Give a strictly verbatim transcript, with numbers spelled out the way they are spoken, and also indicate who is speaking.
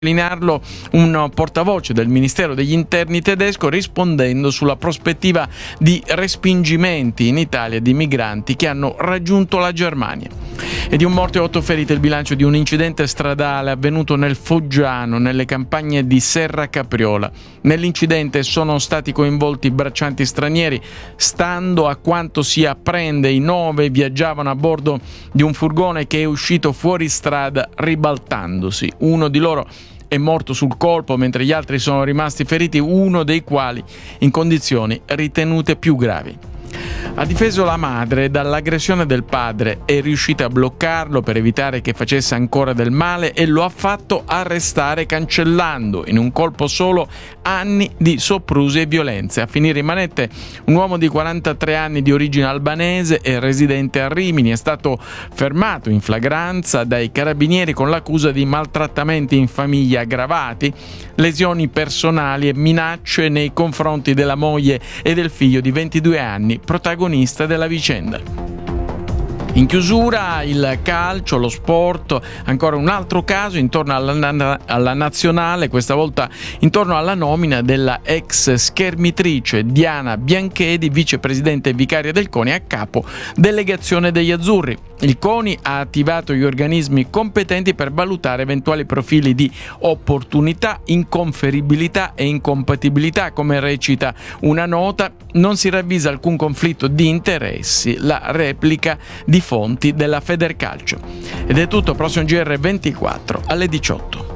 Speaker 1: sottolinearlo un portavoce del Ministero degli Interni tedesco, rispondendo sulla prospettiva di respingimenti in Italia di migranti che hanno raggiunto la Germania. E di un morto e otto feriti il bilancio di un incidente stradale avvenuto nel Foggiano, nelle campagne di Serra Capriola. Nell'incidente sono stati coinvolti braccianti stranieri. Stando a quanto si apprende, i nove viaggiavano a bordo di un furgone che è uscito fuori strada ribaltandosi. Uno di loro è morto sul colpo, mentre gli altri sono rimasti feriti, uno dei quali in condizioni ritenute più gravi. Ha difeso la madre dall'aggressione del padre, è riuscita a bloccarlo per evitare che facesse ancora del male e lo ha fatto arrestare, cancellando in un colpo solo anni di soprusi e violenze. A finire in manette un uomo di quarantatré anni di origine albanese e residente a Rimini è stato fermato in flagranza dai carabinieri con l'accusa di maltrattamenti in famiglia aggravati, lesioni personali e minacce nei confronti della moglie e del figlio di ventidue anni, protagonista della vicenda. In chiusura il calcio, lo sport, ancora un altro caso intorno alla, alla nazionale, questa volta intorno alla nomina della ex schermitrice Diana Bianchedi, vicepresidente e vicaria del CONI, a capo delegazione degli azzurri. Il CONI ha attivato gli organismi competenti per valutare eventuali profili di opportunità, inconferibilità e incompatibilità. Come recita una nota, non si ravvisa alcun conflitto di interessi, la replica di fonti della Federcalcio. Ed è tutto, prossimo G R ventiquattro alle diciotto.